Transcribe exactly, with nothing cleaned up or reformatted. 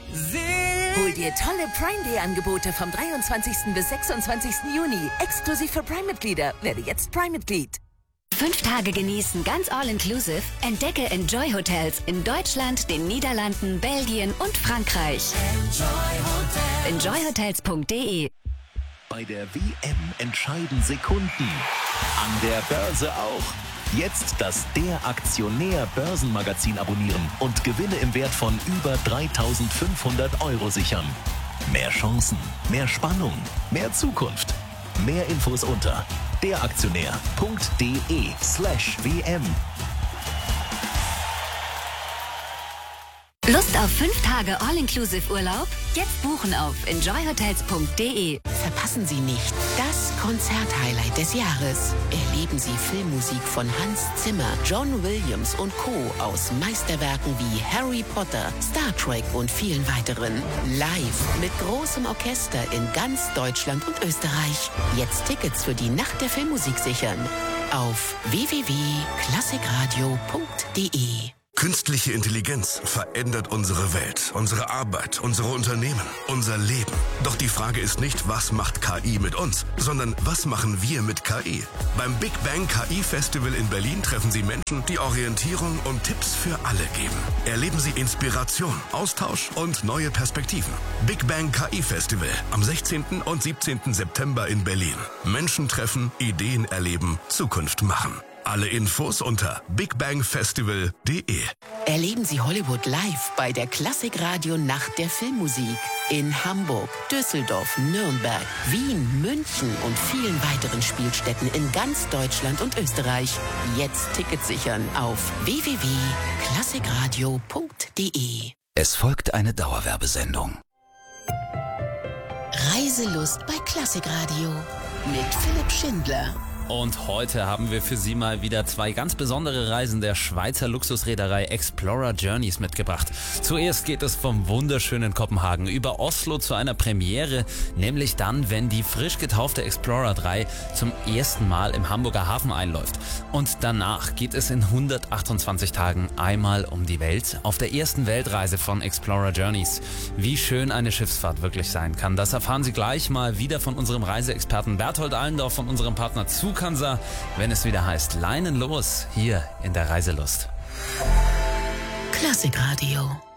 Hol dir tolle Prime Day Angebote vom dreiundzwanzigsten bis sechsundzwanzigsten Juni. Exklusiv für Prime-Mitglieder. Werde jetzt Prime-Mitglied. Fünf Tage genießen, ganz all-inclusive. Entdecke Enjoy Hotels in Deutschland, den Niederlanden, Belgien und Frankreich. enjoy hotels. enjoy hotels punkt de. Bei der W M entscheiden Sekunden. An der Börse auch. Jetzt das Der Aktionär Börsenmagazin abonnieren und Gewinne im Wert von über dreitausendfünfhundert Euro sichern. Mehr Chancen, mehr Spannung, mehr Zukunft. Mehr Infos unter deraktionär.de slash WM. Lust auf fünf Tage All-Inclusive-Urlaub? Jetzt buchen auf enjoy hotels punkt de. Verpassen Sie nicht das Konzerthighlight des Jahres. Erleben Sie Filmmusik von Hans Zimmer, John Williams und Co. aus Meisterwerken wie Harry Potter, Star Trek und vielen weiteren. Live mit großem Orchester in ganz Deutschland und Österreich. Jetzt Tickets für die Nacht der Filmmusik sichern. Auf w w w punkt klassikradio punkt de. Künstliche Intelligenz verändert unsere Welt, unsere Arbeit, unsere Unternehmen, unser Leben. Doch die Frage ist nicht, was macht K I mit uns, sondern was machen wir mit K I? Beim Big Bang K I Festival in Berlin treffen Sie Menschen, die Orientierung und Tipps für alle geben. Erleben Sie Inspiration, Austausch und neue Perspektiven. Big Bang K I Festival am sechzehnten und siebzehnten September in Berlin. Menschen treffen, Ideen erleben, Zukunft machen. Alle Infos unter big bang festival punkt de. Erleben Sie Hollywood live bei der Klassikradio Nacht der Filmmusik in Hamburg, Düsseldorf, Nürnberg, Wien, München und vielen weiteren Spielstätten in ganz Deutschland und Österreich. Jetzt Tickets sichern auf w w w punkt klassikradio punkt de. Es folgt eine Dauerwerbesendung. Reiselust bei Klassikradio mit Philipp Schindler. Und heute haben wir für Sie mal wieder zwei ganz besondere Reisen der Schweizer Luxusreederei Explorer Journeys mitgebracht. Zuerst geht es vom wunderschönen Kopenhagen über Oslo zu einer Premiere, nämlich dann, wenn die frisch getaufte Explorer drei zum ersten Mal im Hamburger Hafen einläuft. Und danach geht es in hundertachtundzwanzig Tagen einmal um die Welt auf der ersten Weltreise von Explorer Journeys. Wie schön eine Schiffsfahrt wirklich sein kann, das erfahren Sie gleich mal wieder von unserem Reiseexperten Berthold Allendorf, von unserem Partner Zug, wenn es wieder heißt Leinen los, hier in der Reiselust. Klassikradio.